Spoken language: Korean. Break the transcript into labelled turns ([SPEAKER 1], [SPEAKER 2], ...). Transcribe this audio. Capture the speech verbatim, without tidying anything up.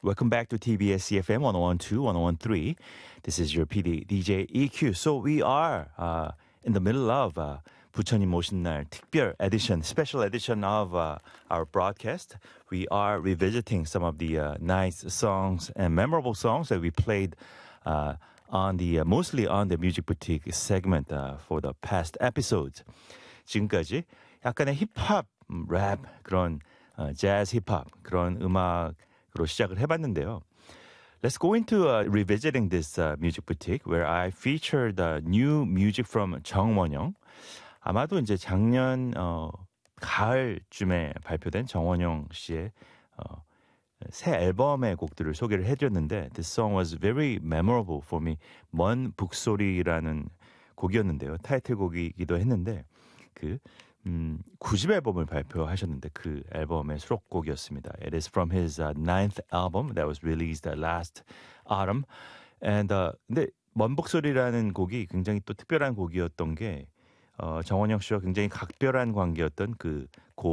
[SPEAKER 1] Welcome back to T B S C F M one oh one point two, one oh one point three. This is your P D, D J E Q. So we are uh, in the middle of uh, 부처님 오신 날 특별 edition, special edition of uh, our broadcast. We are revisiting some of the uh, nice songs and memorable songs that we played uh, on the uh, mostly on the Music Boutique segment uh, for the past episodes. 지금까지 약간의 힙합, 랩 그런 어, 재즈 힙합 그런 음악으로 시작을 해봤는데요. Let's go into uh, revisiting this uh, Music Boutique where I featured uh, new music from 정원영. 아마도 이제 작년 어, 가을쯤에 발표된 정원영 씨의 어, 새 앨범의 곡들을 소개를 해드렸는데 This song was very memorable for me. 먼 북소리라는 곡이었는데요. 타이틀곡이기도 했는데 그 음, 구 집 앨범을 발표하셨는데 그 앨범의 수록곡이었습니다. It is from his uh, ninth album that was released uh, last autumn. And uh, 근데 먼 북소리라는 곡이 굉장히 또 특별한 곡이었던 게 어, 정원영 씨와 굉장히 각별한 관계였던 그 고